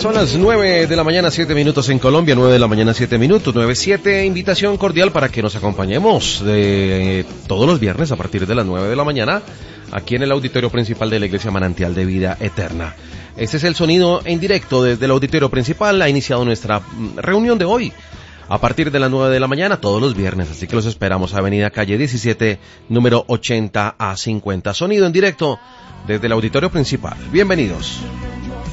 Son las 9 de la mañana, 7 minutos en Colombia, 9 de la mañana, 7 minutos, 9:07. Invitación cordial para que nos acompañemos todos los viernes a partir de las 9 de la mañana, aquí en el auditorio principal de la Iglesia Manantial de Vida Eterna. Este es el sonido en directo desde el auditorio principal. Ha iniciado nuestra reunión de hoy a partir de las 9 de la mañana, todos los viernes, así que los esperamos, Avenida Calle 17, número 80 a 50. Sonido en directo desde el auditorio principal. Bienvenidos.